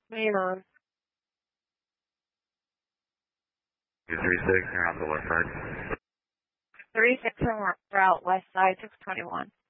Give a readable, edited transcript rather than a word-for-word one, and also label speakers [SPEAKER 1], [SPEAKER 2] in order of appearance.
[SPEAKER 1] Leon.
[SPEAKER 2] 236, you're on the west side.
[SPEAKER 1] 36 route west side, 621.